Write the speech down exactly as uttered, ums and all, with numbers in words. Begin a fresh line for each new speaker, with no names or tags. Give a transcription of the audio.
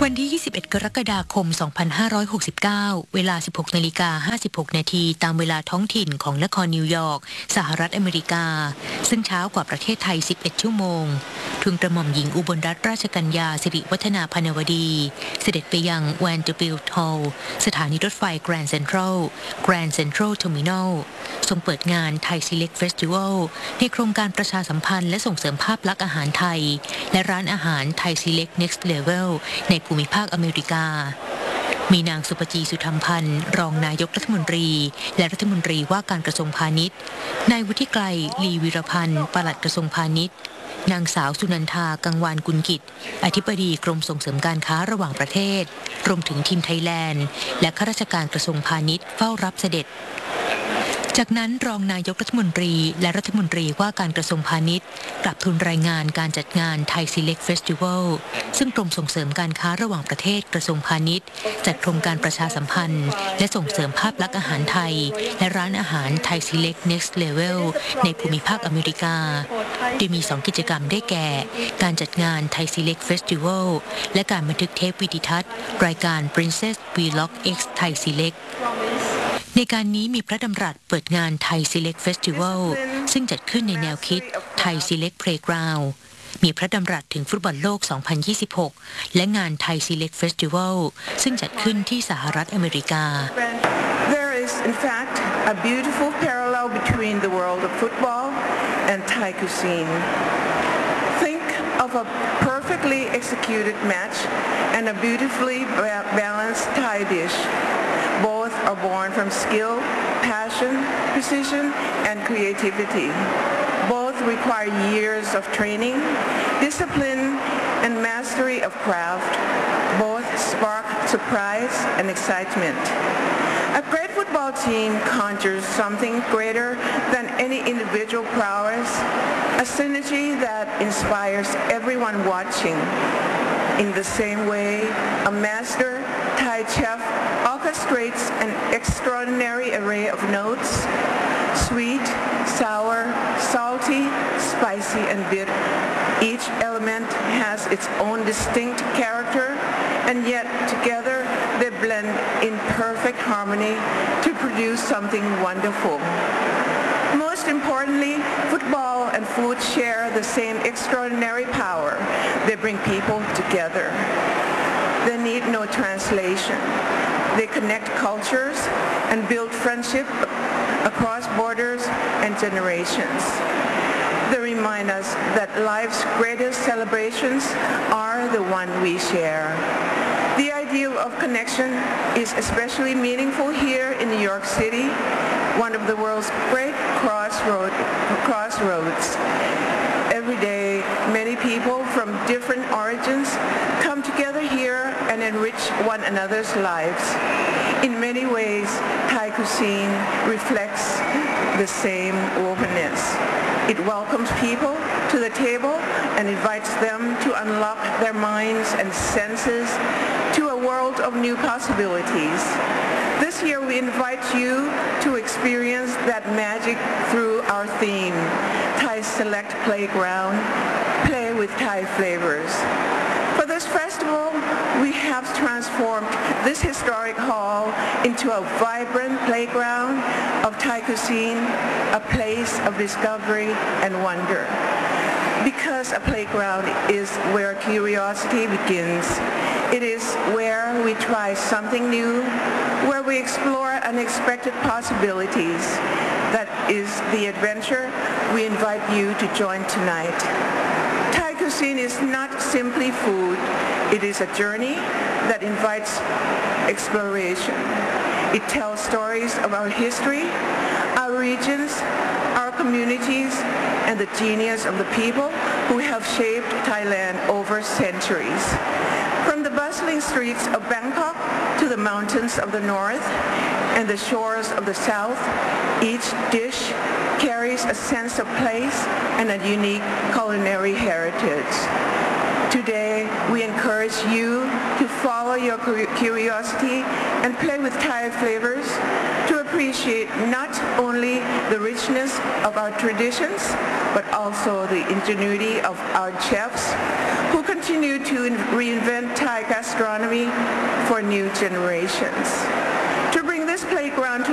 วันที่ ยี่สิบเอ็ด กรกฎาคม สองพันห้าร้อยหกสิบเก้า เวลา สิบหกนาฬิกาห้าสิบหกนาทีตามเวลาท้องถิ่นของนครนิวยอร์กสหรัฐอเมริกาซึ่งเช้ากว่าประเทศไทย สิบเอ็ด ชั่วโมงทูลกระหม่อมหญิงอุบลรัตนราชกัญญาสิริวัฒนาพนวดีเสด็จไปยังแวนเดอร์บิลต์ฮอลล์สถานีรถไฟแกรนด์เซ็นทรัลแกรนด์เซ็นทรัลเทอร์มินอลทรงเปิดงานไทยซีเล็กเฟสติวัลในโครงการประชาสัมพันธ์และส่งเสริมภาพลักษณ์อาหารไทยและร้านอาหารไทยซีเล็ก Next Level ในภูมิภาคอเมริกามีนางสุปจีสุธรรมพันธ์รองนายกรัฐมนตรีและรัฐมนตรีว่าการกระทรวงพาณิชย์นายวุฒิไกรลีวีรพันธ์ปลัดกระทรวงพาณิชย์นางสาวสุนันทากังวานกุลกิจอธิบดีกรมส่งเสริมการค้าระหว่างประเทศรวมถึงทีมไทยแลนด์และข้าราชการกระทรวงพาณิชย์เฝ้ารับเสด็จจากนั้นรองนายกรัฐมนตรีและรัฐมนตรีว่าการกระทรวงพาณิชย์กลับทูลรายงานการจัดงานไทยซีเล็กเฟสติวัลซึ่งกรมส่งเสริมการค้าระหว่างประเทศกระทรวงพาณิชย์จัดโครงการประชาสัมพันธ์และส่งเสริมภาพลักษณ์อาหารไทยและร้านอาหารไทยซีเล็ก Next Level ในภูมิภาคอเมริกาโดยมีสองกิจกรรมได้แก่การจัดงานไทยซีเล็กเฟสติวัลและการบันทึกเทปวิดิทัศน์รายการ Princess Vlog X Thai Selectในการนี้มีพระดำรัสเปิดงานไทยซีเล็กเฟสติวัลซึ่งจัดขึ้นในแนวคิดไทยซีเล็กเพลย์กราวด์มีพระดำรัสถึงฟุตบอลโลก สองพันยี่สิบหก และงานไทยซีเล็กเฟสติวัลซึ่งจัดขึ้นที่สหรัฐอเมริกา
There is in fact a beautiful parallel between the world of football and Thai cuisine. Think of a perfectly executed match and a beautifully balanced Thai dish.Both are born from skill, passion, precision, and creativity. Both require years of training, discipline, and mastery of craft. Both spark surprise and excitement. A great football team conjures something greater than any individual prowess, a synergy that inspires everyone watching.In the same way, a master Thai chef orchestrates an extraordinary array of notes, sweet, sour, salty, spicy, and bitter. Each element has its own distinct character, and yet together they blend in perfect harmony to produce something wonderful.Most importantly, football and food share the same extraordinary power. They bring people together. They need no translation. They connect cultures and build friendship across borders and generations. They remind us that life's greatest celebrations are the one we share.The ideal of connection is especially meaningful here in New York City, one of the world's great crossroad, crossroads. Every day, many people from different origins come together here and enrich one another's lives. In many ways, Thai cuisine reflects the same openness.It welcomes people to the table and invites them to unlock their minds and senses to a world of new possibilities. This year we invite you to experience that magic through our theme, Thai Select Playground, Play with Thai Flavors.For this festival, we have transformed this historic hall into a vibrant playground of Thai cuisine, a place of discovery and wonder. Because a playground is where curiosity begins. It is where we try something new, where we explore unexpected possibilities. That is the adventure we invite you to join tonight.Thai cuisine is not simply food. It is a journey that invites exploration. It tells stories of our history, our regions, our communities, and the genius of the people who have shaped Thailand over centuries. From the bustling streets of Bangkok to the mountains of the north and the shores of the south, each dish carries a sense of place and a unique culinary heritage. Today, we encourage you to follow your curiosity and play with Thai flavors to appreciate not only the richness of our traditions, but also the ingenuity of our chefs who continue to reinvent Thai gastronomy for new generations.